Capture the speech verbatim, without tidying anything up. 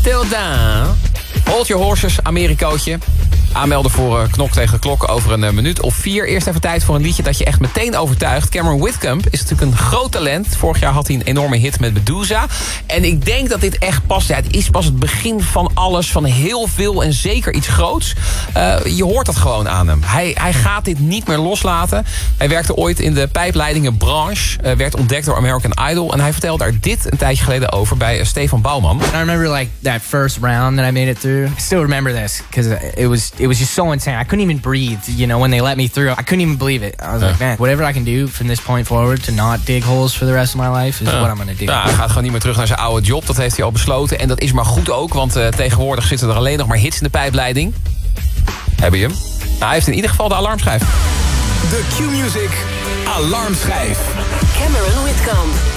Till Dawn. Hold Your Horses, Amerikootje. Aanmelden voor uh, Knok tegen Klok over een uh, minuut of vier. Eerst even tijd voor een liedje dat je echt meteen overtuigt. Cameron Whitcomb is natuurlijk een groot talent. Vorig jaar had hij een enorme hit met Medusa. En ik denk dat dit echt past. Ja, het is pas het begin van alles, van heel veel en zeker iets groots. Uh, je hoort dat gewoon aan hem. Hij, hij gaat dit niet meer loslaten. Hij werkte ooit in de pijpleidingenbranche. Uh, werd ontdekt door American Idol. En hij vertelde daar dit een tijdje geleden over bij uh, Stefan Bouwman. I remember like that first round that I made it through. I still remember this because it was it was just so insane. I couldn't even breathe, you know, when they let me through. I couldn't even believe it. I was yeah. like, man, whatever I can do from this point forward to not dig holes for the rest of my life is yeah. what I'm gonna do. Ja, hij gaat gewoon niet meer terug naar zijn oude job. Dat heeft hij al besloten. En dat is maar goed ook, want uh, tegenwoordig zitten er alleen nog maar hits in de pijpleiding. Hebben je hem? Nou, hij heeft in ieder geval de alarmschijf. De Q-Music Alarmschijf. Cameron Whitcomb.